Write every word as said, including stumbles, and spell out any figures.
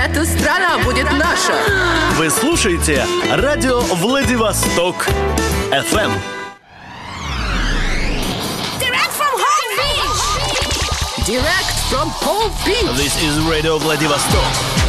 Эта страна будет наша. Вы слушаете радио Владивосток эф эм. Direct from Home Beach. Direct from Home Beach. This is Radio Vladivostok.